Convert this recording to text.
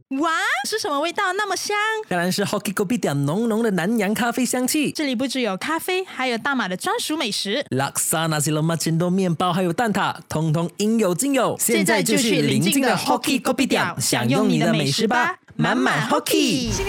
哇，是什么味道那么香？ 当然是 Hoki Kopitiam 浓浓的南洋咖啡香气。 这里不只有咖啡，还有大马的专属美食。 Laksa Nasi Lemak Cendol 面包还有蛋挞，通通应有尽有。 现在就去邻近的 Hoki Kopitiam 享用你的美食吧，满满 Hoki。